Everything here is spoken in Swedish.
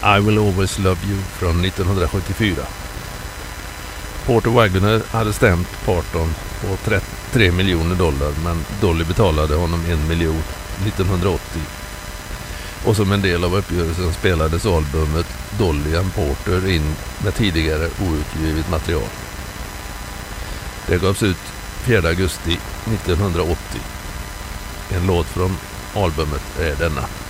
I Will Always Love You från 1974. Porter Wagoner hade stämt Parton på $3 miljoner, men Dolly betalade honom $1 miljon 1980. Och som en del av uppgörelsen spelades albumet Dolly and Porter in med tidigare outgivet material. Det gavs ut 4 augusti 1980. En låt från albumet är denna.